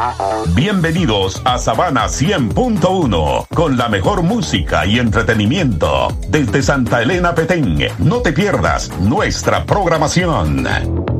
Bienvenidos a Sabana 100.1 con la mejor música y entretenimiento desde Santa Elena, Petén. No te pierdas nuestra programación.